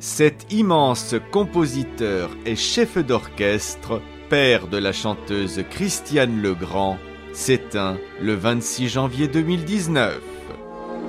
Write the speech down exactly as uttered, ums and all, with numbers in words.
Cet immense compositeur et chef d'orchestre, père de la chanteuse Christiane Legrand, s'éteint le vingt-six janvier deux mille dix-neuf.